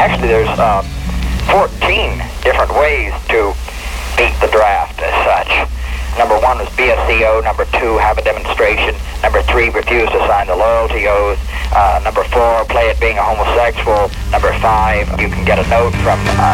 Actually, there's 14 different ways to beat the draft as such. Number 1 was BSCO. Number 2, have a demonstration. Number 3, refuse to sign the loyalty oath. Number 4, play it being a homosexual. Number 5, you can get a note from